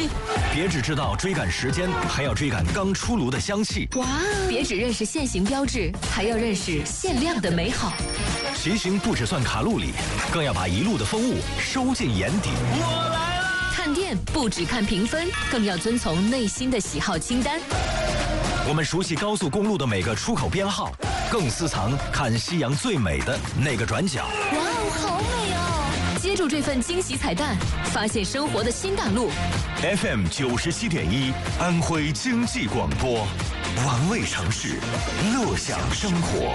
别只知道追赶时间，还要追赶刚出炉的香气。 哇！别只认识限行标志，还要认识限量的美好。 骑行不只算卡路里，更要把一路的风物收进眼底。 我来了！ 看店不只看评分，更要遵从内心的喜好清单。 我们熟悉高速公路的每个出口编号，更私藏看夕阳最美的那个转角。 哇哦，好美哦！接住这份惊喜彩蛋，发现生活的新大陆。 FM 97.1，安徽经济广播，玩味城市，乐享生活。